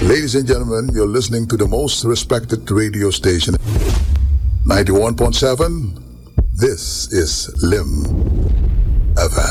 Ladies and gentlemen, you're listening to the most respected radio station, 91.7. This is LIM.